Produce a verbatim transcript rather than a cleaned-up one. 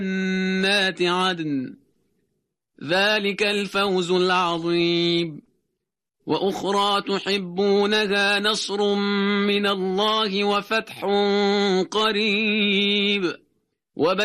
جنات عدن ذلك الفوز العظيم. وأخرى تحبونها نصر من الله وفتح قريب